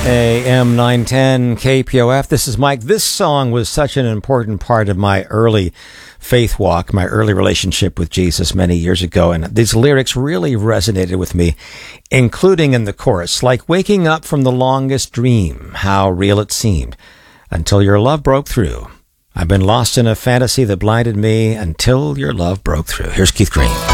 AM 910 KPOF. This is Mike. This song was such an important part of my early faith walk, my early relationship with Jesus many years ago. And these lyrics really resonated with me, including in the chorus, like waking up from the longest dream, how real it seemed, until your love broke through. I've been lost in a fantasy that blinded me until your love broke through. Here's Keith Green.